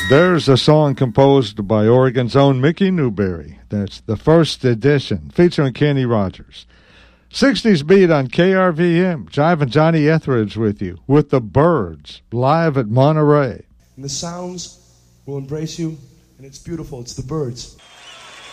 There's a song composed by Oregon's own Mickey Newberry. That's the first edition, featuring Kenny Rogers. 60s beat on KRVM. Jive and Johnny Etheridge with you, with the Byrds, live at Monterey. And the sounds will embrace you, and it's beautiful. It's the Byrds.